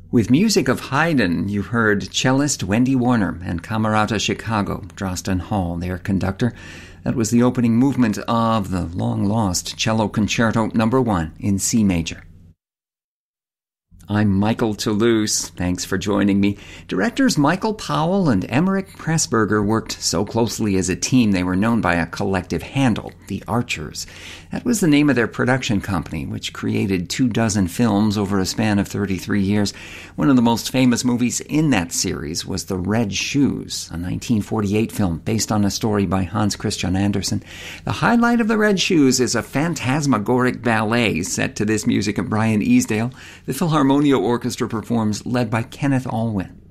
With music of Haydn, you heard cellist Wendy Warner and Camerata Chicago, Drosten Hall, their conductor. That was the opening movement of the long-lost Cello Concerto No. 1 in C major. I'm Michael Toulouse. Thanks for joining me. Directors Michael Powell and Emmerich Pressburger worked so closely as a team they were known by a collective handle, the Archers. That was the name of their production company, which created 24 films over a span of 33 years. One of the most famous movies in that series was The Red Shoes, a 1948 film based on a story by Hans Christian Andersen. The highlight of The Red Shoes is a phantasmagoric ballet set to this music of Brian Easdale. The Philharmonia Orchestra performs, led by Kenneth Alwyn.